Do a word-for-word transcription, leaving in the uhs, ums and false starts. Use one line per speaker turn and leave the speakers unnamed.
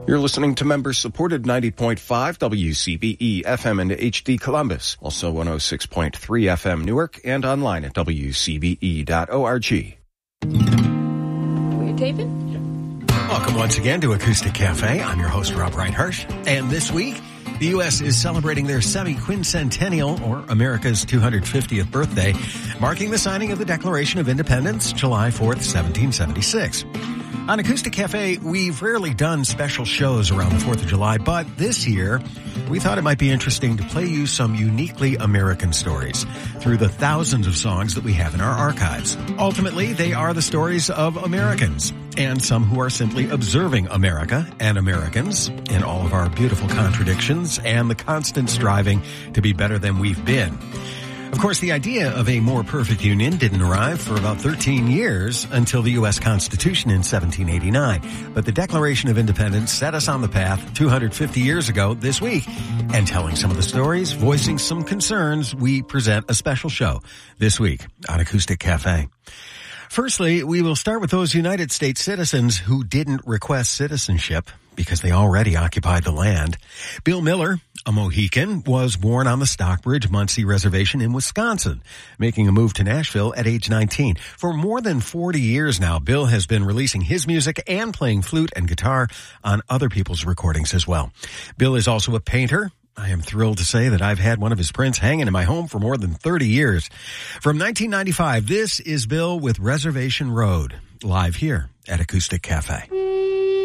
You're listening to member-supported ninety point five W C B E F M and H D Columbus, also one oh six point three F M Newark, and online at w c b e dot org.
Were you taping?
Yeah. Welcome once again to Acoustic Cafe. I'm your host, Rob Reinhardt, and this week, the U S is celebrating their semi-quincentennial, or America's two hundred fiftieth birthday, marking the signing of the Declaration of Independence, July fourth, seventeen seventy-six. On Acoustic Cafe, we've rarely done special shows around the fourth of July, but this year, we thought it might be interesting to play you some uniquely American stories through the thousands of songs that we have in our archives. Ultimately, they are the stories of Americans, and some who are simply observing America and Americans in all of our beautiful contradictions and the constant striving to be better than we've been. Of course, the idea of a more perfect union didn't arrive for about thirteen years until the U S Constitution in seventeen eighty-nine. But the Declaration of Independence set us on the path two hundred fifty years ago this week. And telling some of the stories, voicing some concerns, we present a special show this week on Acoustic Cafe. Firstly, we will start with those United States citizens who didn't request citizenship because they already occupied the land. Bill Miller, a Mohican, was born on the Stockbridge-Muncie Reservation in Wisconsin, making a move to Nashville at age nineteen. For more than forty years now, Bill has been releasing his music and playing flute and guitar on other people's recordings as well. Bill is also a painter. I am thrilled to say that I've had one of his prints hanging in my home for more than thirty years. From nineteen ninety-five, this is Bill with Reservation Road, live here at Acoustic Cafe.